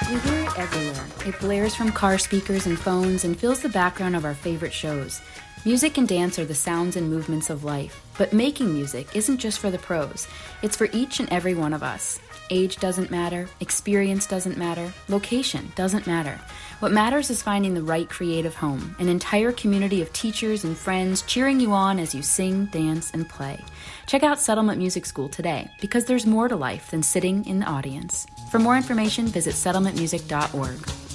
We hear it everywhere. It blares from car speakers and phones and fills the background of our favorite shows. Music and dance are the sounds and movements of life. But making music isn't just for the pros. It's for each and every one of us. Age doesn't matter, experience doesn't matter, location doesn't matter. What matters is finding the right creative home, an entire community of teachers and friends cheering you on as you sing, dance, and play. Check out Settlement Music School today, because there's more to life than sitting in the audience. For more information, visit settlementmusic.org.